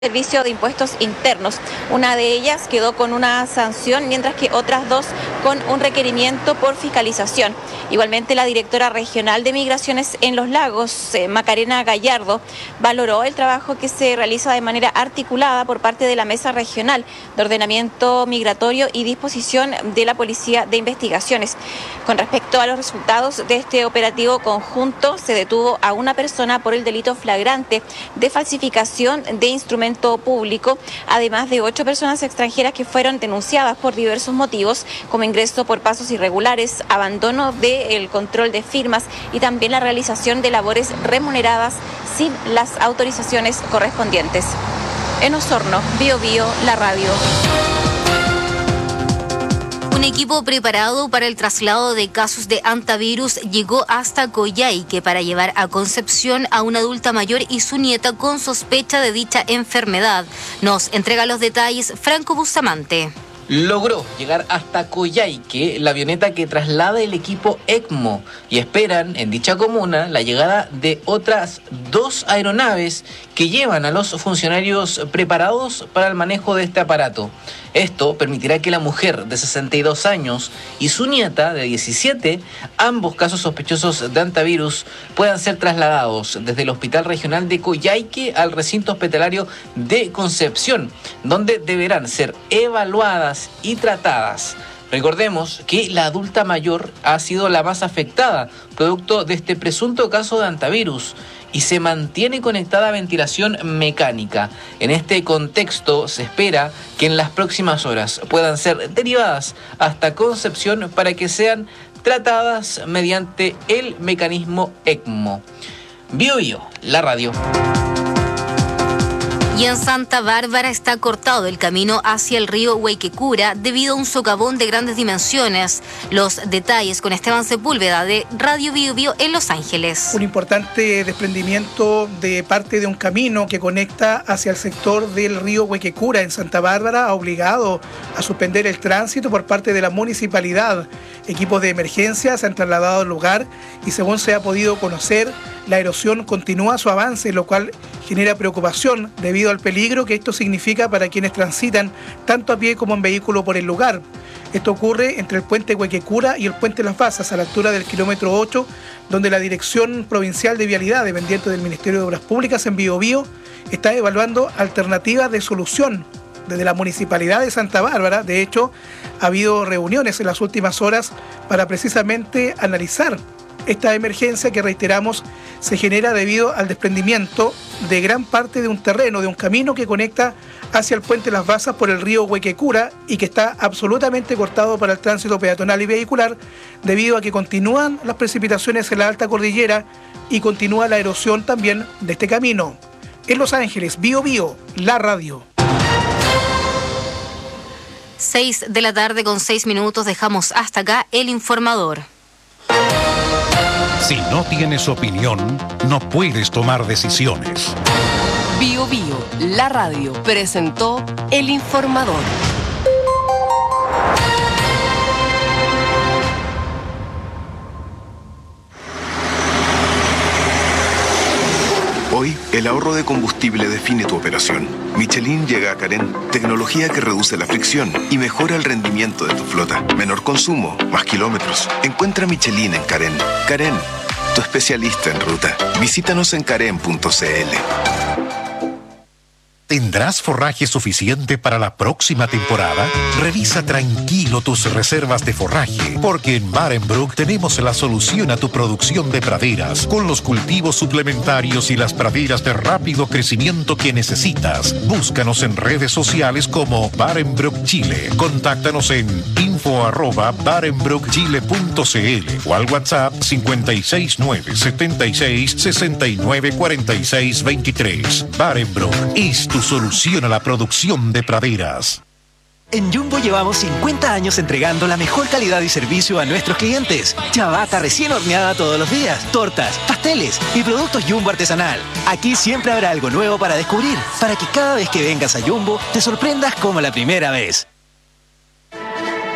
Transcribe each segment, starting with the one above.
Servicio de Impuestos Internos. Una de ellas quedó con una sanción, mientras que otras dos con un requerimiento por fiscalización. Igualmente, la directora regional de Migraciones en Los Lagos, Macarena Gallardo, valoró el trabajo que se realiza de manera articulada por parte de la Mesa Regional de Ordenamiento Migratorio y Disposición de la Policía de Investigaciones. Con respecto a los resultados de este operativo conjunto, se detuvo a una persona por el delito flagrante de falsificación de instrumentos público, además de 8 personas extranjeras que fueron denunciadas por diversos motivos, como ingreso por pasos irregulares, abandono del control de firmas y también la realización de labores remuneradas sin las autorizaciones correspondientes. En Osorno, Bío Bío, la radio. Un equipo preparado para el traslado de casos de hantavirus llegó hasta Coyhaique para llevar a Concepción a una adulta mayor y su nieta con sospecha de dicha enfermedad. Nos entrega los detalles Franco Bustamante. Logró llegar hasta Coyhaique la avioneta que traslada el equipo ECMO y esperan en dicha comuna la llegada de otras 2 aeronaves que llevan a los funcionarios preparados para el manejo de este aparato. Esto permitirá que la mujer de 62 años y su nieta de 17, ambos casos sospechosos de hantavirus, puedan ser trasladados desde el Hospital Regional de Coyhaique al recinto hospitalario de Concepción, donde deberán ser evaluadas y tratadas. Recordemos que la adulta mayor ha sido la más afectada, producto de este presunto caso de hantavirus, y se mantiene conectada a ventilación mecánica. En este contexto se espera que en las próximas horas puedan ser derivadas hasta Concepción para que sean tratadas mediante el mecanismo ECMO. Bío Bío, la radio. Y en Santa Bárbara está cortado el camino hacia el río Huayquecura debido a un socavón de grandes dimensiones. Los detalles con Esteban Sepúlveda de Radio Bío Bío en Los Ángeles. Un importante desprendimiento de parte de un camino que conecta hacia el sector del río Huayquecura en Santa Bárbara ha obligado a suspender el tránsito por parte de la municipalidad. Equipos de emergencia se han trasladado al lugar y, según se ha podido conocer, la erosión continúa su avance, lo cual genera preocupación debido al peligro que esto significa para quienes transitan tanto a pie como en vehículo por el lugar. Esto ocurre entre el puente Huayquecura y el puente Las Bazas, a la altura del kilómetro 8, donde la Dirección Provincial de Vialidad, dependiente del Ministerio de Obras Públicas en Bío Bío, está evaluando alternativas de solución. Desde la Municipalidad de Santa Bárbara, de hecho, ha habido reuniones en las últimas horas para precisamente analizar esta emergencia que, reiteramos, se genera debido al desprendimiento de gran parte de un terreno, de un camino que conecta hacia el puente Las Bazas por el río Huayquecura y que está absolutamente cortado para el tránsito peatonal y vehicular debido a que continúan las precipitaciones en la alta cordillera y continúa la erosión también de este camino. En Los Ángeles, Bío Bío, la radio. 6 de la tarde con 6 minutos, dejamos hasta acá el informador. Si no tienes opinión, no puedes tomar decisiones. Bío Bío, la radio, presentó El Informador. Hoy, el ahorro de combustible define tu operación. Michelin llega a Carén, tecnología que reduce la fricción y mejora el rendimiento de tu flota. Menor consumo, más kilómetros. Encuentra Michelin en Carén. Carén, tu especialista en ruta. Visítanos en carén.cl. ¿Tendrás forraje suficiente para la próxima temporada? Revisa tranquilo tus reservas de forraje, porque en Barenbroek tenemos la solución a tu producción de praderas, con los cultivos suplementarios y las praderas de rápido crecimiento que necesitas. Búscanos en redes sociales como Barenbroek Chile. Contáctanos en info@barenbroekchile.cl o al WhatsApp 56976 Barenbroek es tu solución a la producción de praderas. En Jumbo llevamos 50 años entregando la mejor calidad y servicio a nuestros clientes. Ciabatta recién horneada todos los días, tortas, pasteles y productos Jumbo artesanal. Aquí siempre habrá algo nuevo para descubrir, para que cada vez que vengas a Jumbo te sorprendas como la primera vez.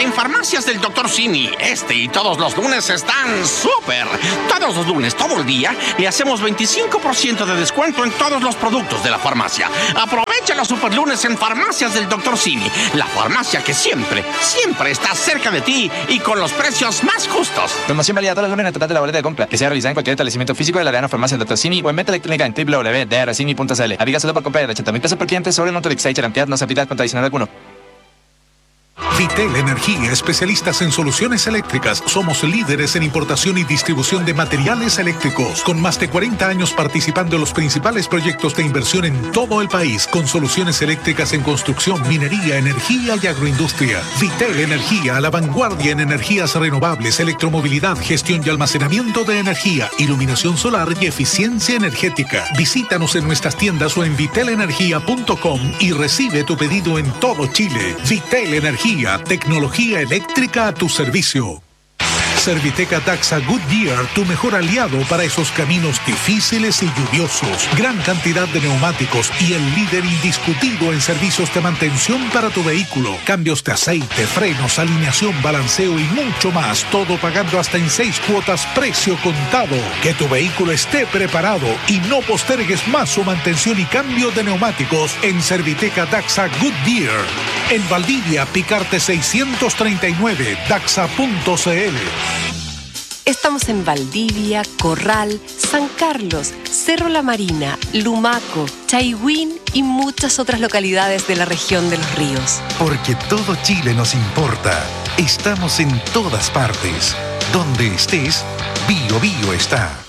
En Farmacias del Dr. Simi, y todos los lunes están súper. Todos los lunes, todo el día, le hacemos 25% de descuento en todos los productos de la farmacia. Aprovecha los super lunes en Farmacias del Dr. Simi, la farmacia que siempre está cerca de ti y con los precios más justos. Promoción válida todos los lunes en el total de la boleta de compra, que sea realizada en cualquier establecimiento físico de la Arena Farmacia del Dr. Simi o en venta electrónica en www.drcimi.cl. Aplica solo por compra de 80.000 pesos por cliente sobre Notolix y garantía no se aplica con adicional alguno. Vitel Energía, especialistas en soluciones eléctricas. Somos líderes en importación y distribución de materiales eléctricos, con más de 40 años participando en los principales proyectos de inversión en todo el país, con soluciones eléctricas en construcción, minería, energía y agroindustria. Vitel Energía, a la vanguardia en energías renovables, electromovilidad, gestión y almacenamiento de energía, iluminación solar y eficiencia energética. Visítanos en nuestras tiendas o en vitelenergia.com y recibe tu pedido en todo Chile. Vitel Energía, tecnología eléctrica a tu servicio. Serviteca Daxa Goodyear, tu mejor aliado para esos caminos difíciles y lluviosos. Gran cantidad de neumáticos y el líder indiscutido en servicios de mantención para tu vehículo. Cambios de aceite, frenos, alineación, balanceo y mucho más. Todo pagando hasta en 6 cuotas, precio contado. Que tu vehículo esté preparado y no postergues más su mantención y cambio de neumáticos en Serviteca Daxa Goodyear. En Valdivia, Picarte 639, daxa.cl. Estamos en Valdivia, Corral, San Carlos, Cerro La Marina, Lumaco, Chaihuín y muchas otras localidades de la región de los ríos. Porque todo Chile nos importa. Estamos en todas partes. Donde estés, Bio Bio está.